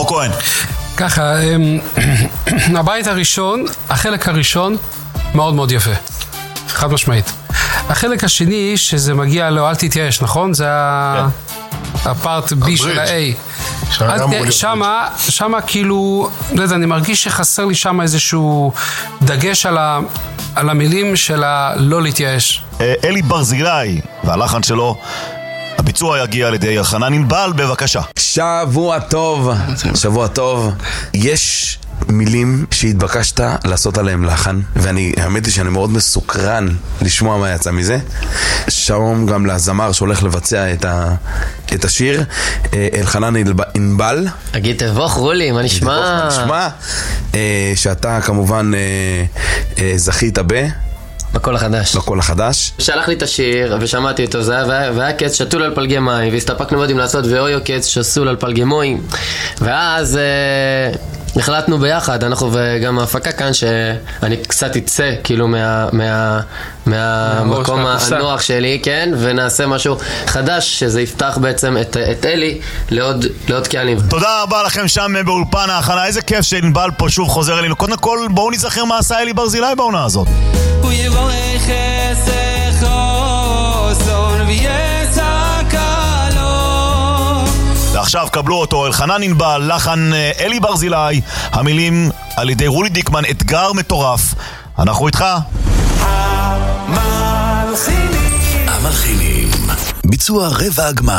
דרור כהן. ככה, הבית הראשון, החלק הראשון מאוד מאוד יפה, חד משמעית. החלק השני שזה מגיע לו, אל תתייאש, נכון? זה הפארט B של ה-A. שמה כאילו, לא יודע, אני מרגיש שחסר לי שמה איזשהו דגש על המילים של לא להתייאש. אלי ברזילי והלחן שלו, הביצוע יגיע על ידי אלחנן ענבל, בבקשה. שבוע טוב, שבוע טוב. יש מילים שהתבקשת לעשות עליהם לחן, ואני, האמת היא שאני מאוד מסוקרן לשמוע מה יצא מזה. שלום גם לזמר שהולך לבצע את השיר, אלחנן ענבל. אגיד תבוך רולי, מה נשמע? שאתה כמובן זכית בקול החדש. בקול החדש. שלח לי את השיר ושמעתי אותו, זה והיה קץ שתול על פלגי מים, והסתפקנו מאוד עם לעשות ואויו קץ שסול על פלגי מים, ואז החלטנו ביחד, אנחנו וגם ההפקה כאן, שאני קצת יצא כאילו מהמקום הנוח שלי, כן, ונעשה משהו חדש שזה יפתח בעצם את אלי לעוד קהלים. תודה רבה לכם שם באולפן ההכנה, איזה כיף שענבל פה שוב חוזר אלינו. קודם כל בואו נזכר מה עשה אלי ברזילי בעונה הזאת. הוא יבורך חסך אוסון ויצק לו. ועכשיו קבלו אותו, אלחנן ענבל, לחן אלי ברזילי, המילים על ידי רולי דיקמן, אתגר מטורף. אנחנו איתך. המלחינים, ביצוע רבע הגמר.